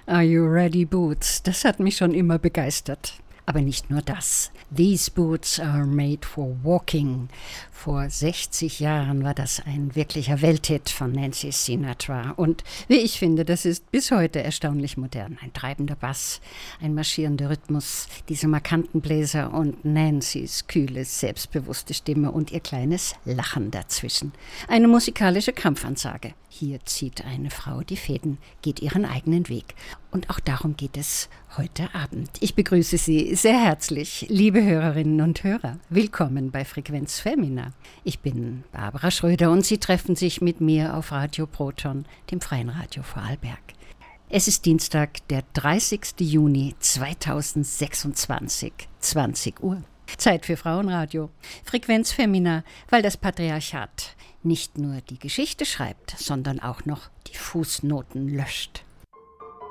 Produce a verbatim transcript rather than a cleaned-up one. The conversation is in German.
Are You Ready Boots? Das hat mich schon immer begeistert. Aber nicht nur das. These boots are made for walking. Vor sechzig Jahren war das ein wirklicher Welthit von Nancy Sinatra. Und wie ich finde, das ist bis heute erstaunlich modern. Ein treibender Bass, ein marschierender Rhythmus, diese markanten Bläser und Nancys kühle, selbstbewusste Stimme und ihr kleines Lachen dazwischen. Eine musikalische Kampfansage. Hier zieht eine Frau die Fäden, geht ihren eigenen Weg. Und auch darum geht es heute Abend. Ich begrüße Sie sehr herzlich, liebe Hörerinnen und Hörer. Willkommen bei Frequenz Femina. Ich bin Barbara Schröder und Sie treffen sich mit mir auf Radio Proton, dem Freien Radio Vorarlberg. Es ist Dienstag, der dreißigsten Juni zweitausendsechsundzwanzig, zwanzig Uhr. Zeit für Frauenradio. Frequenz Femina, weil das Patriarchat nicht nur die Geschichte schreibt, sondern auch noch die Fußnoten löscht.